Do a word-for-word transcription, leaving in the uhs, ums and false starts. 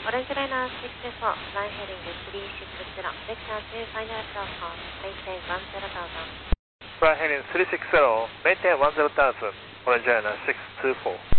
Orange Liner six four, line heading three six zero, vector to final approach, maintain one zero thousand. Line heading three six zero, maintain one zero thousand, Orange Liner six two four.